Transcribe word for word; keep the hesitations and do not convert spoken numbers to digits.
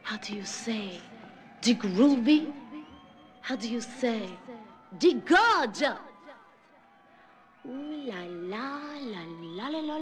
How do you say? The groovy? How do you say? The gorgeous? Ooh la la la la la la.